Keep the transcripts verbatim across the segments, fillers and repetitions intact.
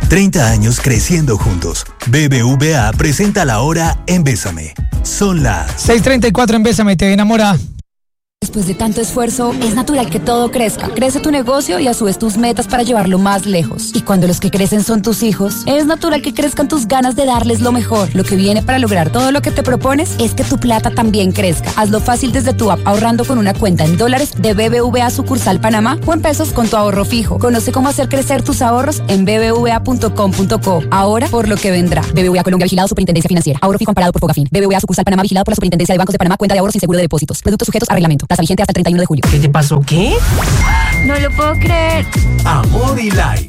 treinta años creciendo juntos. B B V A presenta la hora en Bésame. Son las seis treinta y cuatro en Bésame, te enamora. Después de tanto esfuerzo, es natural que todo crezca. Crece tu negocio y a su vez tus metas para llevarlo más lejos. Y cuando los que crecen son tus hijos, es natural que crezcan tus ganas de darles lo mejor. Lo que viene para lograr todo lo que te propones es que tu plata también crezca. Hazlo fácil desde tu app, ahorrando con una cuenta en dólares de B B V A sucursal Panamá o en pesos con tu ahorro fijo. Conoce cómo hacer crecer tus ahorros en b b v a punto com punto co. Ahora por lo que vendrá. B B V A Colombia, vigilado Superintendencia Financiera. Ahorro fijo amparado por Fogafín. B B V A sucursal Panamá, vigilado por la Superintendencia de Bancos de Panamá. Cuenta de ahorros sin seguro de depósitos. Productos sujetos a reglamento. Tasa vigente hasta el treinta y uno de julio. ¿Qué te pasó? ¿Qué? No lo puedo creer. Amor y Like.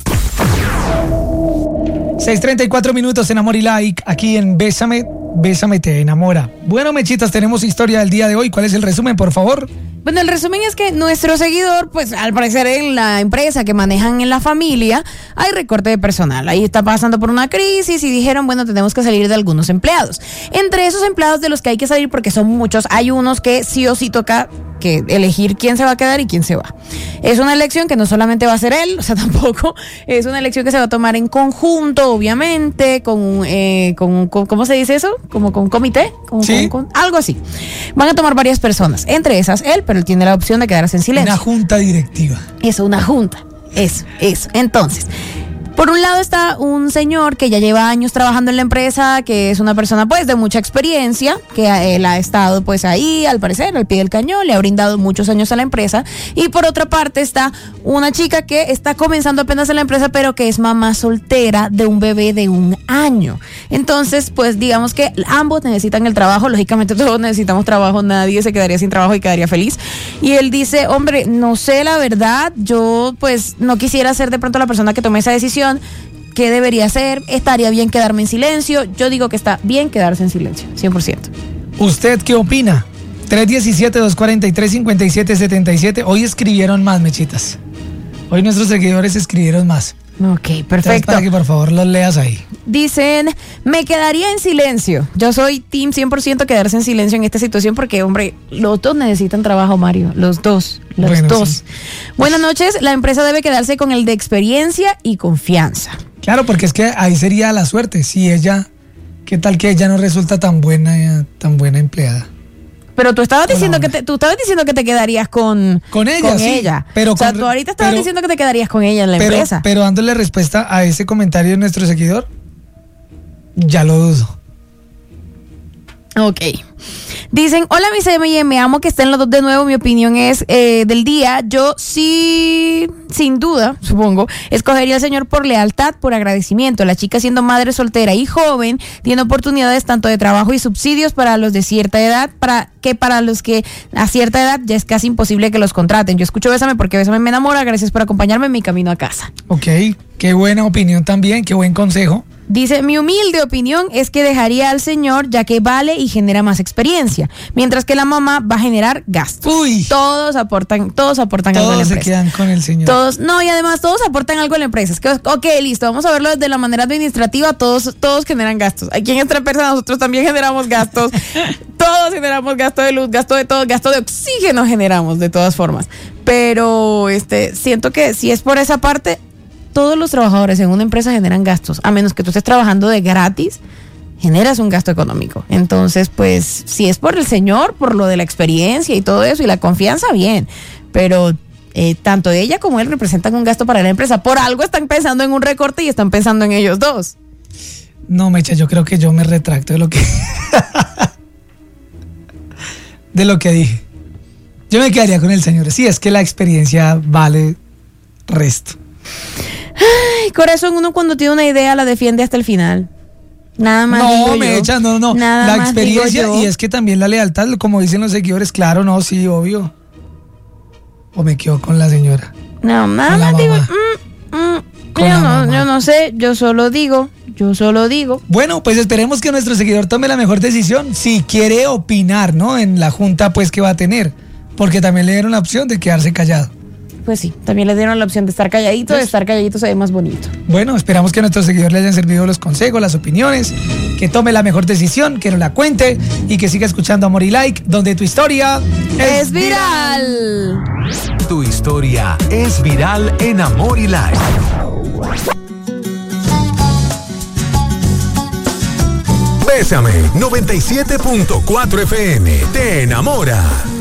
seis treinta y cuatro minutos en Amor y Like, aquí en Bésame, Bésame te enamora. Bueno, mechitas, tenemos historia del día de hoy. ¿Cuál es el resumen, por favor? Bueno, el resumen es que nuestro seguidor, pues al parecer en la empresa que manejan en la familia, hay recorte de personal. Ahí está pasando por una crisis y dijeron, bueno, tenemos que salir de algunos empleados. Entre esos empleados de los que hay que salir, porque son muchos, hay unos que sí o sí toca que elegir quién se va a quedar y quién se va. Es una elección que no solamente va a ser él, o sea, tampoco es una elección que se va a tomar en conjunto, obviamente, con, eh, con, con ¿cómo se dice eso? Como con un comité, con, ¿Sí? con, con algo así. Van a tomar varias personas, entre esas él, pero él tiene la opción de quedarse en silencio. Una junta directiva. Eso, una junta. Eso, eso. Entonces, por un lado está un señor que ya lleva años trabajando en la empresa, que es una persona pues de mucha experiencia, que él ha estado pues ahí, al parecer, al pie del cañón, le ha brindado muchos años a la empresa. Y por otra parte está una chica que está comenzando apenas en la empresa, pero que es mamá soltera de un bebé de un año. Entonces, pues digamos que ambos necesitan el trabajo, lógicamente todos necesitamos trabajo, nadie se quedaría sin trabajo y quedaría feliz. Y él dice, hombre, no sé la verdad, yo pues no quisiera ser de pronto la persona que tome esa decisión. ¿Qué debería hacer? ¿Estaría bien quedarme en silencio? Yo digo que está bien quedarse en silencio, cien por ciento. ¿Usted qué opina? tres uno siete, dos cuatro tres, cinco siete siete siete. Hoy escribieron más, mechitas. Hoy nuestros seguidores escribieron más. Ok, perfecto. Entonces, para que por favor los leas ahí. Dicen, me quedaría en silencio. Yo soy team cien por ciento quedarse en silencio en esta situación porque, hombre, los dos necesitan trabajo, Mario. Los dos, los bueno, dos. Sí. Buenas noches. La empresa debe quedarse con el de experiencia y confianza. Claro, porque es que ahí sería la suerte. Si ella, ¿qué tal que ella no resulta tan buena, tan buena empleada? Pero tú estabas diciendo que te, tú estabas diciendo que te quedarías con, con ella, con sí, ella. Pero o sea, con, tú ahorita estabas pero, diciendo que te quedarías con ella en la pero, empresa. Pero dándole respuesta a ese comentario de nuestro seguidor, ya lo dudo. Ok. Dicen, hola mis M y M, amo que estén los dos de nuevo. Mi opinión es eh, del día. Yo sí, sin duda, supongo, escogería al señor por lealtad, por agradecimiento. La chica, siendo madre soltera y joven, tiene oportunidades tanto de trabajo y subsidios para los de cierta edad, para que para los que a cierta edad ya es casi imposible que los contraten. Yo escucho Bésame porque Bésame me enamora. Gracias por acompañarme en mi camino a casa. Ok, qué buena opinión también, qué buen consejo. Dice, mi humilde opinión es que dejaría al señor ya que vale y genera más experiencia, mientras que la mamá va a generar gastos. Uy. Todos aportan, todos aportan todos algo a la empresa. empresa. Todos se quedan con el señor. Todos, no, y además todos aportan algo a la empresa. Es que, ok, listo, vamos a verlo desde la manera administrativa, todos, todos generan gastos. Aquí en esta empresa nosotros también generamos gastos, todos generamos gasto de luz, gasto de todo, gasto de oxígeno generamos de todas formas. Pero este, siento que si es por esa parte, todos los trabajadores en una empresa generan gastos, a menos que tú estés trabajando de gratis, generas un gasto económico. Entonces, pues, si es por el señor, por lo de la experiencia y todo eso y la confianza, bien, pero eh, tanto ella como él representan un gasto para la empresa. Por algo están pensando en un recorte y están pensando en ellos dos. No, Mecha, yo creo que yo me retracto de lo que de lo que dije. Yo me quedaría con el señor. Sí, es que la experiencia vale resto. Ay, corazón, uno cuando tiene una idea la defiende hasta el final. Nada más no, digo me yo. echa, no, no. Nada la más experiencia digo yo. y es que también la lealtad, como dicen los seguidores, claro, no, sí, obvio. O me quedo con la señora. No, nada con más digo. Mm, mm, yo, no, yo no sé, yo solo digo, yo solo digo. Bueno, pues esperemos que nuestro seguidor tome la mejor decisión. Si quiere opinar, ¿no? En la junta, pues, que va a tener. Porque también le dieron la opción de quedarse callado. Pues sí, también le dieron la opción de estar calladito, de estar calladito se ve más bonito. Bueno, esperamos que a nuestros seguidores le hayan servido los consejos, las opiniones, que tome la mejor decisión, que nos la cuente y que siga escuchando Amor y Like, donde tu historia es, es viral. Tu historia es viral en Amor y Like. Bésame noventa y siete punto cuatro F M. Te enamora.